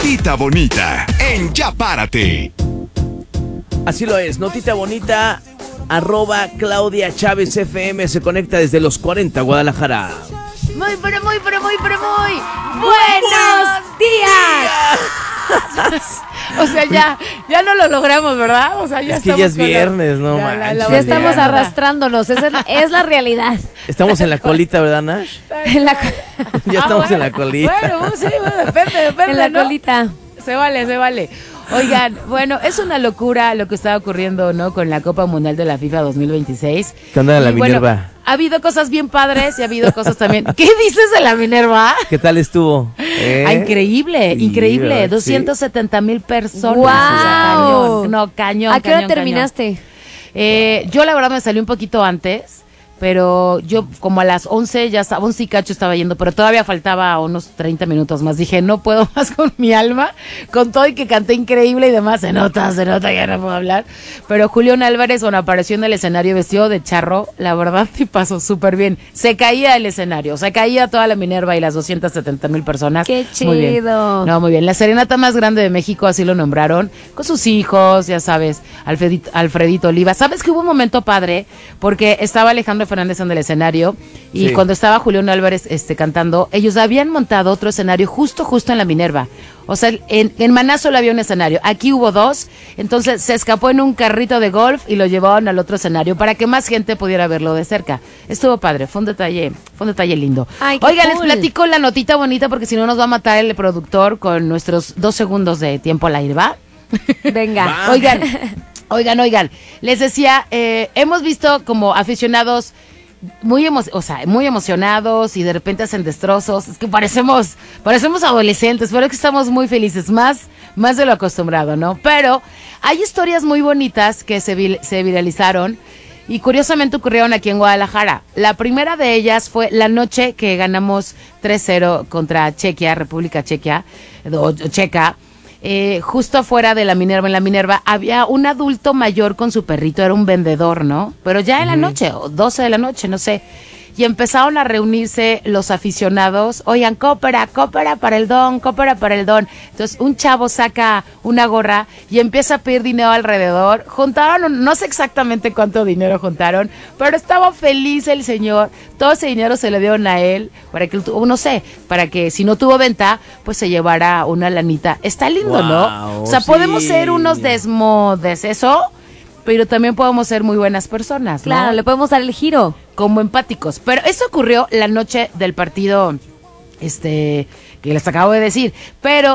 Notita bonita en Ya Párate. Así lo es, notita bonita, @Claudia Chávez FM se conecta desde los 40, Guadalajara. Muy buenos días. O sea, ya no lo logramos, ¿verdad? O sea, ya es que ya es viernes, ¿no? Ya estamos arrastrándonos, es la realidad. Estamos en la colita, ¿verdad, Nash? Ya estamos en la colita. Bueno, sí, depende, en la ¿no? colita. Se vale. Oigan, bueno, es una locura lo que está ocurriendo, ¿no? Con la Copa Mundial de la FIFA 2026. ¿Qué onda de la Y bueno, Minerva? ha habido cosas bien padres y ha habido cosas también. ¿Qué dices de la Minerva? ¿Qué tal estuvo? Increíble. Sí. 270,000 personas. ¡Wow! O sea, cañón. ¿A qué hora terminaste? Yo la verdad me salí un poquito antes, pero yo como a las 11 ya estaba, 11 y cacho estaba yendo, pero todavía faltaba unos 30 minutos más. Dije, no puedo más con mi alma, con todo y que canté increíble y demás. Se nota, ya no puedo hablar. Pero Julián Álvarez, bueno, apareció en el escenario vestido de charro, la verdad, y pasó súper bien. Se caía el escenario, se caía toda la Minerva y las 270,000 personas. ¡Qué chido! Muy bien. No, muy bien. La serenata más grande de México, así lo nombraron, con sus hijos, ya sabes, Alfredito Oliva. ¿Sabes que hubo un momento padre? Porque estaba Alejandro Fernández en el escenario y cuando estaba Julián Álvarez cantando, ellos habían montado otro escenario justo en la Minerva. O sea, en Maná solo había un escenario, aquí hubo dos, entonces se escapó en un carrito de golf y lo llevaron al otro escenario para que más gente pudiera verlo de cerca. Estuvo padre, fue un detalle lindo. Ay, Oigan, cool. les platico la notita bonita porque si no nos va a matar el productor con nuestros 2 segundos de tiempo al aire, ¿va? Venga. Oigan, les decía, hemos visto como aficionados muy emocionados y de repente hacen destrozos. Es que parecemos adolescentes, pero es que estamos muy felices, más de lo acostumbrado, ¿no? Pero hay historias muy bonitas que se viralizaron y curiosamente ocurrieron aquí en Guadalajara. La primera de ellas fue la noche que ganamos 3-0 contra Chequia, República Checa. Justo afuera de la Minerva, en la Minerva, había un adulto mayor con su perrito, era un vendedor, ¿no? Pero ya en la noche, o 12 de la noche, no sé. Y empezaron a reunirse los aficionados. Oigan, coopera para el don. Entonces, un chavo saca una gorra y empieza a pedir dinero alrededor. Juntaron, no sé exactamente cuánto dinero juntaron, pero estaba feliz el señor. Todo ese dinero se le dieron a él para que, no sé, para que si no tuvo venta, pues se llevara una lanita. Está lindo, ¿no? O sea, podemos ser unos desmodes, eso, pero también podemos ser muy buenas personas, ¿no? Claro, le podemos dar el giro. Como empáticos. Pero eso ocurrió la noche del partido, que les acabo de decir. Pero